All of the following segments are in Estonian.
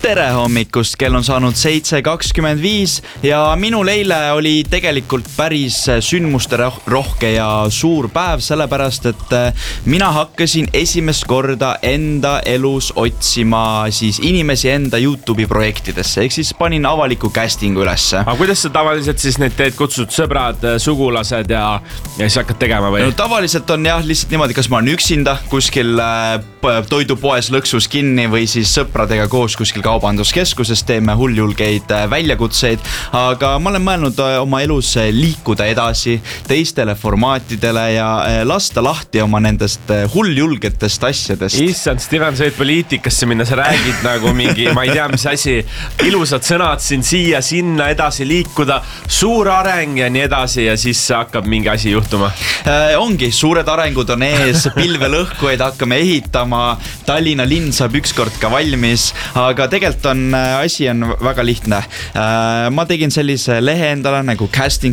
Tere hommikust, kell on saanud 7:25 ja minul eile oli tegelikult päris sündmuste rohke ja suur päev, sellepärast et mina hakkasin esimest korda enda elus otsima siis inimesi enda YouTube'i projektidesse, ehk siis panin avaliku castingu ülesse. Aga kuidas sa tavaliselt siis neid teed, kutsud sõbrad, sugulased ja siis hakkad tegema või? No tavaliselt on jah lihtsalt niimoodi, kas ma olen üksinda kuskil toidupoes lõksus kinni või siis sõpradega koos kuskil kaubanduskeskuses teeme hulljulgeid väljakutseid, aga ma olen mõelnud oma elus liikuda edasi teistele formaatidele ja lasta lahti oma nendest hulljulgetest asjadest. Issand, Steven, sa võid poliitikasse minna, sa räägid nagu mingi, ma ei tea, mis asi, ilusad sõnad siin siia, sinna edasi liikuda, suur areng ja nii edasi ja siis hakkab mingi asi juhtuma. Ongi, suured arengud on ees, pilvelõhkuid hakkame ehitama, Tallinna linn saab ükskord ka valmis, aga tegelikult asi on väga lihtne. Ma tegin sellise lehe endale nagu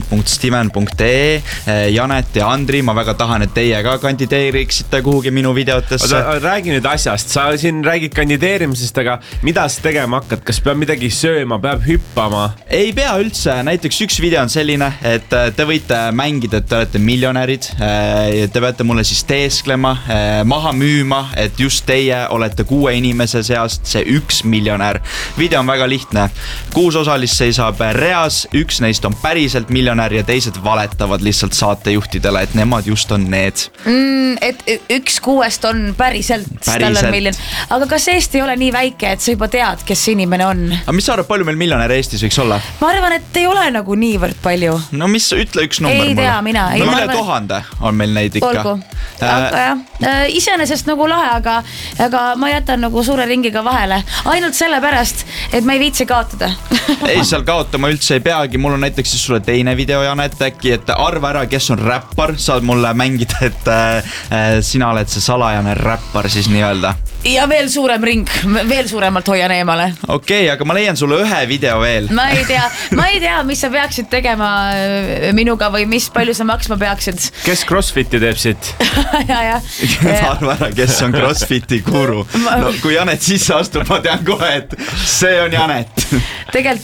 casting.steven.ee, Janet ja Andri, ma väga tahan, et teie ka kandideeriksite kuhugi minu videotesse. Räägi nüüd asjast, sa siin räägid kandideerimisest, aga mida sa tegema hakkad? Kas peab midagi sööma, peab hüppama? Ei pea üldse, näiteks üks video on selline, et te võite mängida, et te olete miljonärid, te peate mulle siis teesklema, maha müüma, et just teie olete 6 inimese seast see 1 miljonär. Video on väga lihtne. 6 osalist seisab reas, üks neist on päriselt miljonär ja teised valetavad lihtsalt saatejuhtidele, et nemad just on need. Et 1 6 on päriselt. Tal on miljon. Aga kas Eesti ei ole nii väike, et sa juba tead, kes inimene on? Aga mis sa arvad, palju meil miljonäre Eestis võiks olla? Ma arvan, et ei ole nagu niivõrd palju. No mis, ütle üks number mulle. Ei tea, mina. No üle 1000 on meil neid ikka. Olgu. Aga jah, iseenesest nagu lahe, aga ma jätan nagu suure ringiga vahele. Ainult sellepärast, et ma ei viitsi kaotada. Ei, seal kaotama üldse ei peagi. Mul on näiteks siis sulle teine video, Janet, äkki, et arva ära, kes on räppar. Saad mulle mängida, et sina oled see salajane räppar siis nii öelda. Ja veel suurem ring, veel suuremalt hoian eemale. Okei, aga ma leian sulle ühe video veel. Ma ei tea, mis sa peaksid tegema minuga või mis palju sa maksma peaksid. Kes CrossFiti teeb siit? ja. Arva ära, kes on CrossFiti guru. No, kui Janet sisse astub, ma tean kohe, et see on Janet. Tegelikult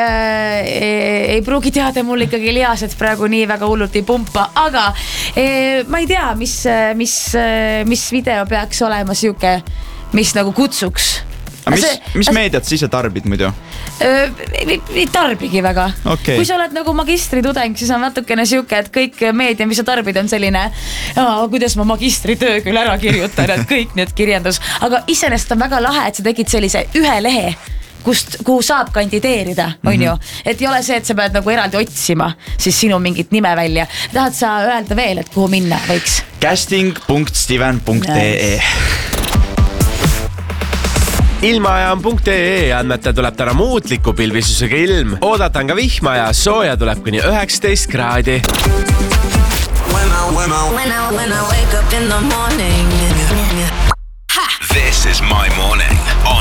ei pruugi teada mul ikkagi lihased praegu nii väga hullult ei pumpa, aga ma ei tea, mis video peaks olema siuke, mis nagu kutsuks. Mis meediat sa ise tarbid muidu? Ei tarbigi väga. Okay. Kui sa oled nagu magistritudeng, siis on natukene siuke, et kõik meedia, mis sa tarbid, on selline kuidas ma magistritöö küll ära kirjutan, et kõik need kirjandus. Aga iseenesest on väga lahe, et sa tegid sellise ühe lehe, kuhu saab kandideerida, on ju. Et ei ole see, et sa pead nagu eraldi otsima siis sinu mingit nime välja. Tahad sa öelda veel, et kuhu minna võiks? casting.steven.ee Ilmaaja on .ee andmete tuleb täna muutliku pilvisusega ilm. Oodatan ka vihma ja sooja tuleb kuni 19 kraadi. When I wake up in the morning. This is my morning on